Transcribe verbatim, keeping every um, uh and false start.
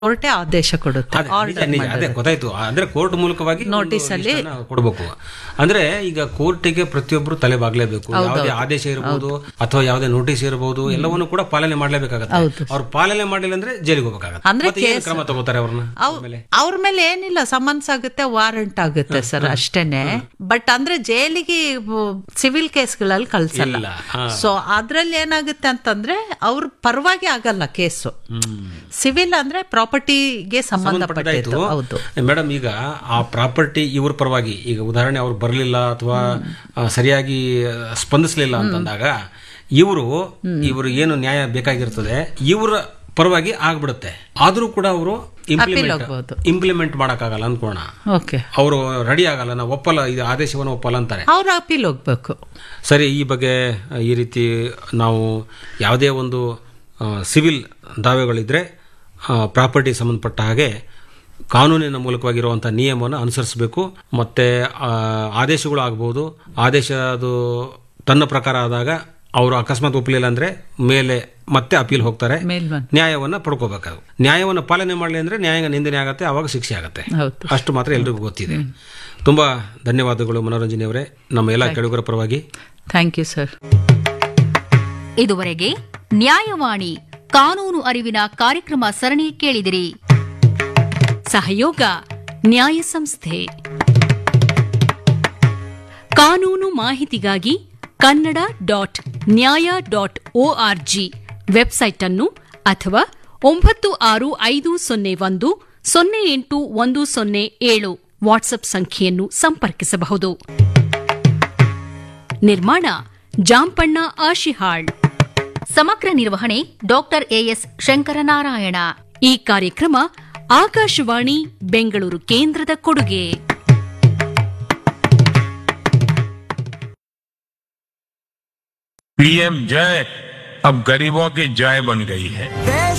ಕೋರ್ಟೇ ಆದೇಶ ಕೊಡುತ್ತೆ. ಅದೇ, ನಿಜ, ನಿಜ. ಅದೇ ಗೊತ್ತಾಯ್ತು. ಅಂದ್ರೆ ಕೋರ್ಟ್ ಮೂಲಕವಾಗಿ ನೋಟಿಸ್ ಅಲ್ಲಿ ಕೊಡಬೇಕು. ಅಂದ್ರೆ ಈಗ ಕೋರ್ಟಿಗೆ ಪ್ರತಿಯೊಬ್ಬರು ತಲೆ ಬಾಗ್ಲೇಬೇಕು. ಯಾವುದೇ ಆದೇಶ ಇರಬಹುದು ಅಥವಾ ಯಾವುದೇ ನೋಟಿಸ್ ಇರಬಹುದು, ಎಲ್ಲವನ್ನು ಕೂಡ ಪಾಲನೆ ಮಾಡ್ಲೇಬೇಕಾಗತ್ತೆ. ಅವ್ರು ಪಾಲನೆ ಮಾಡಿಲ್ಲ ಅಂದ್ರೆ ಜೈಲಿಗೆ ಹೋಗ್ಬೇಕಾಗತ್ತೆ. ಅಂದ್ರೆ ಏನ್ ಕ್ರಮ ತಗೋತಾರೆ ಅವ್ರನ್ನ? ಅವ್ರ ಮೇಲೆ ಏನಿಲ್ಲ, ಸಮನ್ಸ್ ಆಗುತ್ತೆ, ವಾರಂಟ್ ಆಗುತ್ತೆ ಸರ್, ಅಷ್ಟೇನೆ. ಬಟ್ ಅಂದ್ರೆ ಜೈಲಿಗೆ ಸಿವಿಲ್ ಕೇಸ್ಗಳಲ್ಲಿ ಕಳ್ಸಲ್ಲ. ಸೊ ಅದ್ರಲ್ಲಿ ಏನಾಗುತ್ತೆ ಅಂತಂದ್ರೆ ಅವ್ರ ಪರವಾಗಿ ಆಗಲ್ಲ ಕೇಸು. ಸಿವಿಲ್ ಅಂದ್ರೆ ಪ್ರಾಪರ್ಟಿಗೆ ಸಂಬಂಧಪಟ್ಟಿದ್ದು. ಹೌದು ಮೇಡಮ್. ಈಗ ಆ ಪ್ರಾಪರ್ಟಿ ಇವ್ರ ಪರವಾಗಿ, ಈಗ ಉದಾಹರಣೆ ಅವ್ರು ಬರಲಿಲ್ಲ ಅಥವಾ ಸರಿಯಾಗಿ ಸ್ಪಂದಿಸಲಿಲ್ಲ ಅಂತಂದಾಗ ಇವರು ಇವರು ಏನು ನ್ಯಾಯ ಬೇಕಾಗಿರ್ತದೆ ಇವರ ಪರವಾಗಿ ಆಗ್ಬಿಡುತ್ತೆ. ಆದ್ರೂ ಕೂಡ ಅವರು ಇಂಪ್ಲಿಮೆಂಟ್ ಇಂಪ್ಲಿಮೆಂಟ್ ಮಾಡಕ್ಕಾಗಲ್ಲ ಅನ್ಕೋಣ. ಅವರು ರೆಡಿ ಆಗಲ್ಲ, ನಾವು ಒಪ್ಪಲ್ಲ, ಇದು ಆದೇಶವನ್ನು ಒಪ್ಪಲ್ಲ ಅಂತಾರೆ. ಅವ್ರು ಅಪೀಲ್ ಹೋಗ್ಬೇಕು. ಸರಿ, ಈ ಬಗ್ಗೆ ಈ ರೀತಿ ನಾವು ಯಾವುದೇ ಒಂದು ಸಿವಿಲ್ ದಾವೆಗಳಿದ್ರೆ ಪ್ರಾಪರ್ಟಿ ಸಂಬಂಧಪಟ್ಟ ಹಾಗೆ ಕಾನೂನಿನ ಮೂಲಕವಾಗಿರುವಂಥ ನಿಯಮವನ್ನು ಅನುಸರಿಸಬೇಕು. ಮತ್ತು ಆದೇಶಗಳು ಆಗ್ಬೋದು, ಆದೇಶ ಅದು ತನ್ನ ಪ್ರಕಾರ ಆದಾಗ ಅವರು ಅಕಸ್ಮಾತ್ ಒಪ್ಪಲಿಲ್ಲ ಅಂದರೆ ಮೇಲೆ ಮತ್ತೆ ಅಪೀಲ್ ಹೋಗ್ತಾರೆ, ನ್ಯಾಯವನ್ನು ಪಡ್ಕೋಬೇಕಾಗುತ್ತೆ. ನ್ಯಾಯವನ್ನು ಪಾಲನೆ ಮಾಡಲಿ ಅಂದರೆ ನ್ಯಾಯ ನಿಂದನೆ ಆಗುತ್ತೆ, ಆವಾಗ ಶಿಕ್ಷೆ ಆಗುತ್ತೆ. ಅಷ್ಟು ಮಾತ್ರ ಎಲ್ರಿಗೂ ಗೊತ್ತಿದೆ. ತುಂಬ ಧನ್ಯವಾದಗಳು ಮನೋರಂಜನೆ ಅವರೇ, ನಮ್ಮ ಎಲ್ಲ ಕೆಳಗರ ಪರವಾಗಿ. Thank you sir. ಇದುವರೆಗೆ ನ್ಯಾಯವಾಣಿ ಕಾನೂನು ಅರಿವಿನ ಕಾರ್ಯಕ್ರಮ ಸರಣಿ ಕೇಳಿದಿರಿ. ಸಹಯೋಗ ನ್ಯಾಯ ಸಂಸ್ಥೆ. ಕಾನೂನು ಮಾಹಿತಿಗಾಗಿ ಕನ್ನಡ ಡಾಟ್ ನ್ಯಾಯ ಡಾಟ್ ಒಆರ್ಜಿ ವೆಬ್ಸೈಟ್ ಅನ್ನು ಅಥವಾ ಒಂಬತ್ತು ಆರು ಐದು ಸೊನ್ನೆ ಒಂದು ಸೊನ್ನೆ ಎಂಟು ಒಂದು ಸೊನ್ನೆ ಏಳು ವಾಟ್ಸ್ಆಪ್ ಸಂಖ್ಯೆಯನ್ನು ಸಂಪರ್ಕಿಸಬಹುದು. ನಿರ್ಮಾಣ ಜಾಂಪಣ್ಣ ಆಶಿಹಾಳ್. ಸಮಗ್ರ ನಿರ್ವಹಣೆ ಡಾಕ್ಟರ್ ಎಎಸ್ ಶಂಕರನಾರಾಯಣ. ಈ ಕಾರ್ಯಕ್ರಮ ಆಕಾಶವಾಣಿ ಬೆಂಗಳೂರು ಕೇಂದ್ರದ ಕೊಡುಗೆ. पीएम जय अब गरीबों की जय बन गई है.